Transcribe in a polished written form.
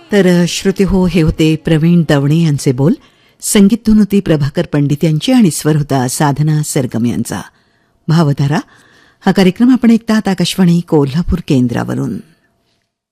तर श्रोते हो, हे होते प्रवीण दवणे यांचे बोल. संगीत धून होती प्रभाकर पंडित यांची आणि स्वर होता साधना सरगम यांचा. भावधारा हा कार्यक्रम आपण ऐकतात आकाशवाणी कोल्हापूर केंद्रावरून.